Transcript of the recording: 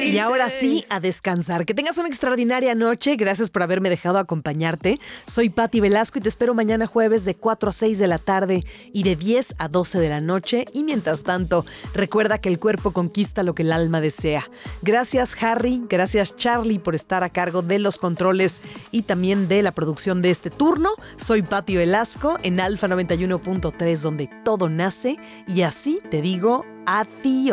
Y ahora sí, a descansar. Que tengas una extraordinaria noche. Gracias por haberme dejado acompañarte. Soy Patti Velasco y te espero mañana jueves de 4 a 6 de la tarde y de 10 a 12 de la noche. Y mientras tanto, recuerda que el cuerpo conquista lo que el alma desea. Gracias, Harry. Gracias, Charlie, por estar a cargo de los controles y también de la producción de este turno. Soy Patti Velasco en Alfa 91.3, donde todo nace. Y así te digo adiós.